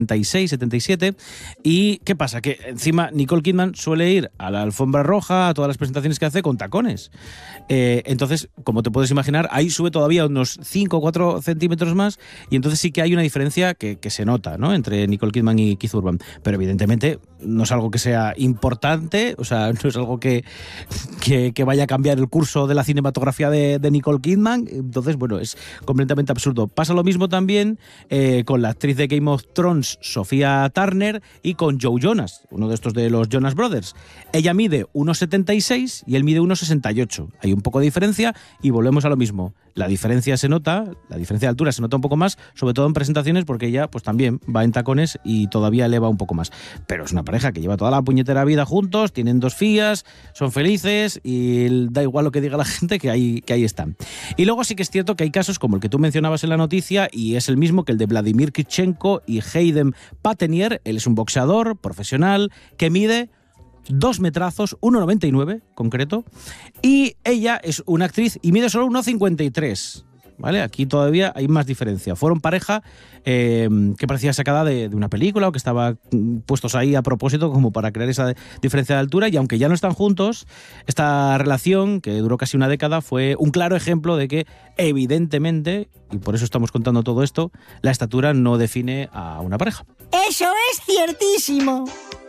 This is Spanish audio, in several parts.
76, 77. ¿Y qué pasa? Que encima Nicole Kidman suele ir a la alfombra roja, a todas las presentaciones que hace, con tacones. Entonces, como te puedes imaginar, ahí sube todavía unos 5 o 4 centímetros más, y entonces sí que hay una diferencia que se nota, ¿no?, entre Nicole Kidman y Keith Urban. Pero evidentemente no es algo que sea importante, o sea, no es algo que vaya a cambiar el curso de la cinematografía de Nicole Kidman. Entonces, bueno, es completamente absurdo. Pasa lo mismo también con la actriz de Game of Thrones, Sofía Turner, y con Joe Jonas, uno de estos de los Jonas Brothers. Ella mide 1,76 y él mide 1,68. Hay un poco de diferencia y volvemos a lo mismo. La diferencia se nota, la diferencia de altura se nota un poco más, sobre todo en presentaciones, porque ella pues también va en tacones y todavía eleva un poco más. Pero es una pareja que lleva toda la puñetera vida juntos, tienen 2 fillas, son felices y da igual lo que diga la gente, que ahí están. Y luego sí que es cierto que hay casos como el que tú mencionabas en la noticia, y es el mismo que el de Vladimir Klitschko y Hayden Pattenier. Él es un boxeador profesional que mide 2 metrazos, 1,99 concreto, y ella es una actriz y mide solo 1,53. ¿Vale? Aquí todavía hay más diferencia. Fueron pareja que parecía sacada de una película, o que estaba puestos ahí a propósito como para crear esa diferencia de altura, y aunque ya no están juntos, esta relación, que duró casi una década, fue un claro ejemplo de que, evidentemente, y por eso estamos contando todo esto, la estatura no define a una pareja. ¡Eso es ciertísimo!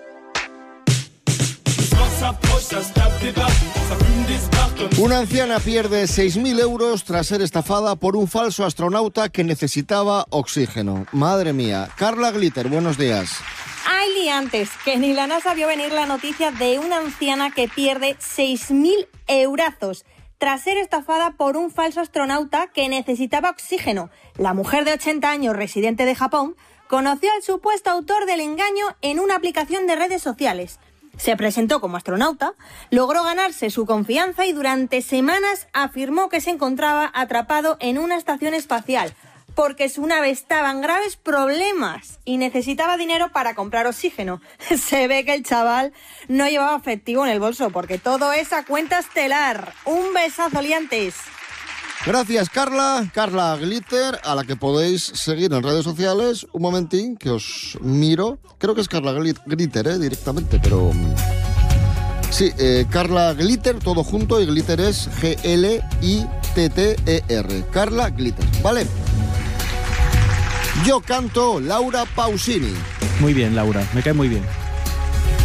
Una anciana pierde 6.000 euros tras ser estafada por un falso astronauta que necesitaba oxígeno. Madre mía. Carla Glitter, buenos días. Hay liantes, que ni la NASA vio venir la noticia de una anciana que pierde 6.000 eurazos tras ser estafada por un falso astronauta que necesitaba oxígeno. La mujer de 80 años, residente de Japón, conoció al supuesto autor del engaño en una aplicación de redes sociales. Se presentó como astronauta, logró ganarse su confianza y durante semanas afirmó que se encontraba atrapado en una estación espacial porque su nave estaba en graves problemas y necesitaba dinero para comprar oxígeno. Se ve que el chaval no llevaba efectivo en el bolso, porque todo es a cuenta estelar. Un besazo, liantes. Gracias, Carla. Carla Glitter, a la que podéis seguir en redes sociales. Un momentín, que os miro. Creo que es Carla Glitter, directamente, pero... Sí, Carla Glitter, todo junto, y Glitter es Glitter. Carla Glitter, ¿vale? Yo canto Laura Pausini. Muy bien, Laura, me cae muy bien.